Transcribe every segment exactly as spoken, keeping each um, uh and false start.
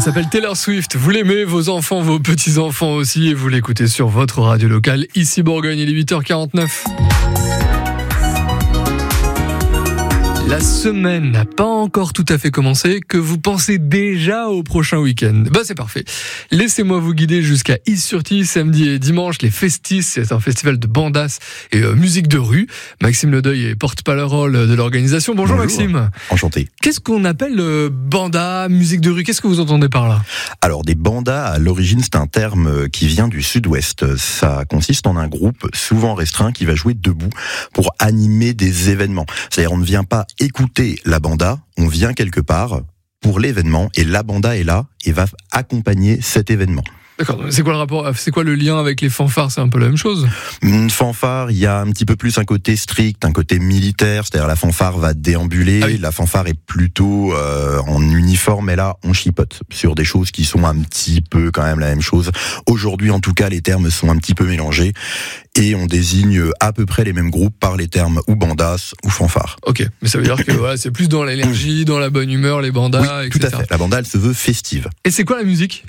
s'appelle Taylor Swift. Vous l'aimez, vos enfants, vos petits-enfants aussi, et vous l'écoutez sur votre radio locale. Ici Bourgogne, il est huit heures quarante-neuf. La semaine n'a pas encore tout à fait commencé, que vous pensez déjà au prochain week-end. Bah c'est parfait. Laissez-moi vous guider jusqu'à Is-sur-Tille, samedi et dimanche, les Festis, c'est un festival de bandas et euh, musique de rue. Maxime Ledeuil est porte-parole de l'organisation. Bonjour, Bonjour Maxime. Enchanté. Qu'est-ce qu'on appelle euh, banda, musique de rue? Qu'est-ce que vous entendez par là? Alors des bandas, à l'origine c'est un terme qui vient du sud-ouest. Ça consiste en un groupe souvent restreint qui va jouer debout pour animer des événements. C'est-à-dire on ne vient pas écouter la banda, on vient quelque part pour l'événement et la banda est là et va accompagner cet événement. D'accord, c'est quoi le rapport, c'est quoi le lien avec les fanfares? C'est un peu la même chose? Une fanfare, il y a un petit peu plus un côté strict, un côté militaire, c'est-à-dire la fanfare va déambuler, ah oui. La fanfare est plutôt euh, en uniforme, et là on chipote sur des choses qui sont un petit peu quand même la même chose. Aujourd'hui en tout cas les termes sont un petit peu mélangés et on désigne à peu près les mêmes groupes par les termes ou bandas ou fanfare. Ok, mais ça veut dire que voilà, c'est plus dans l'énergie, dans la bonne humeur, les bandas, oui, et tout cetera. à fait, la banda elle se veut festive. Et c'est quoi la musique?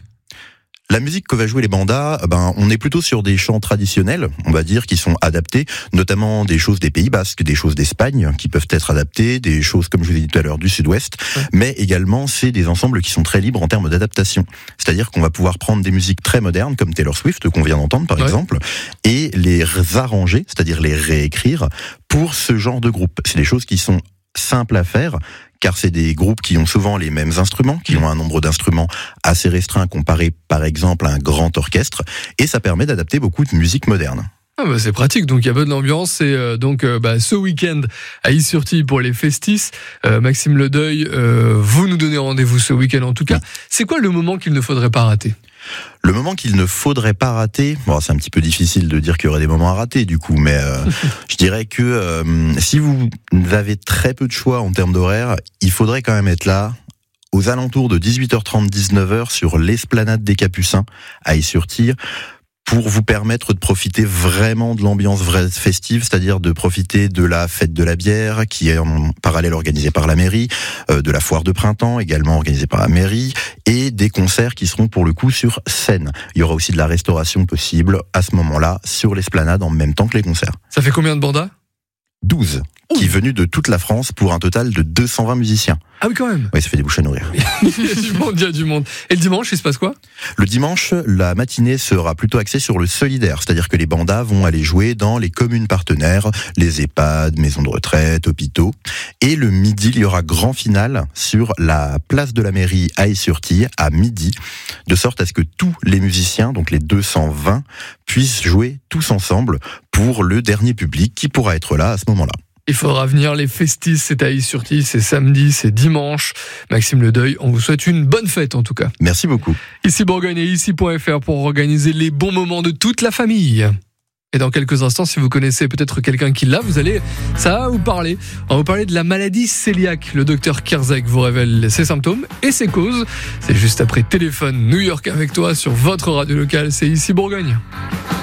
La musique que va jouer les bandas, ben on est plutôt sur des chants traditionnels, on va dire, qui sont adaptés, notamment des choses des Pays Basques, des choses d'Espagne, qui peuvent être adaptées, des choses, comme je vous ai dit tout à l'heure, du Sud-Ouest, ouais. Mais également c'est des ensembles qui sont très libres en termes d'adaptation. C'est-à-dire qu'on va pouvoir prendre des musiques très modernes, comme Taylor Swift, qu'on vient d'entendre par ouais. exemple, et les arranger, c'est-à-dire les réécrire, pour ce genre de groupe. C'est des choses qui sont simples à faire, car c'est des groupes qui ont souvent les mêmes instruments, qui ont un nombre d'instruments assez restreint comparé par exemple à un grand orchestre, et ça permet d'adapter beaucoup de musique moderne. Ah bah c'est pratique, donc il y a bonne ambiance. Et euh, donc euh, bah, ce week-end à Is-sur-Tille pour les Festis, euh, Maxime Ledeuil, euh, vous nous donnez rendez-vous ce week-end en tout cas. Oui. C'est quoi le moment qu'il ne faudrait pas rater? Le moment qu'il ne faudrait pas rater, bon, c'est un petit peu difficile de dire qu'il y aurait des moments à rater du coup, mais euh, je dirais que euh, si vous avez très peu de choix en termes d'horaire, il faudrait quand même être là aux alentours de dix-huit heures trente, dix-neuf heures sur l'esplanade des Capucins à Is-sur-Tille, pour vous permettre de profiter vraiment de l'ambiance vraie festive, c'est-à-dire de profiter de la fête de la bière, qui est en parallèle organisée par la mairie, euh, de la foire de printemps, également organisée par la mairie, et des concerts qui seront pour le coup sur scène. Il y aura aussi de la restauration possible à ce moment-là, sur l'esplanade, en même temps que les concerts. Ça fait combien de bandas? douze, qui est venu de toute la France pour un total de deux cent vingt musiciens. Ah oui, quand même. Oui, ça fait des bouches à nourrir. Il y a du monde, il y a du monde. Et le dimanche, il se passe quoi? Le dimanche, la matinée sera plutôt axée sur le solidaire, c'est-à-dire que les bandas vont aller jouer dans les communes partenaires, les EHPAD, maisons de retraite, hôpitaux. Et le midi, il y aura grand final sur la place de la mairie à Is-sur-Tille à midi, de sorte à ce que tous les musiciens, donc les deux cent vingt, puissent jouer tous ensemble pour le dernier public qui pourra être là à ce moment-là. Il faudra venir, les Festis, c'est à Is-sur-Tille, c'est samedi, c'est dimanche. Maxime Ledeuil, on vous souhaite une bonne fête en tout cas. Merci beaucoup. Ici Bourgogne et ici point F R pour organiser les bons moments de toute la famille. Et dans quelques instants, si vous connaissez peut-être quelqu'un qui l'a, vous allez, ça va vous parler. On va vous parler de la maladie cœliaque. Le docteur Kerzek vous révèle ses symptômes et ses causes. C'est juste après Téléphone New York avec toi sur votre radio locale, c'est ici Bourgogne.